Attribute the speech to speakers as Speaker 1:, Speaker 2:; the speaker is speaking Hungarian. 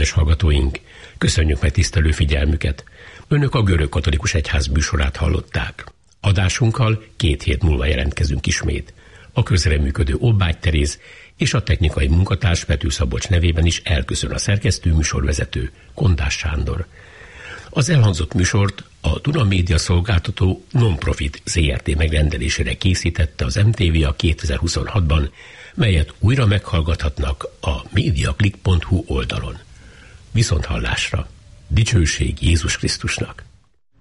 Speaker 1: kedves hallgatóink, köszönjük megtisztelő figyelmüket. Önök a Görög Katolikus Egyház műsorát hallották. Adásunkkal 2 hét múlva jelentkezünk ismét. A közreműködő Obbágy Teréz és a technikai munkatárs Pető Szabolcs nevében is elköszön a szerkesztő műsorvezető, Kondás Sándor. Az elhangzott műsort a Duna Média szolgáltató Non-Profit ZRT megrendelésére készítette az MTV-a 2026-ban, melyet újra meghallgathatnak a mediaclick.hu oldalon. Viszonthallásra! Dicsőség Jézus Krisztusnak!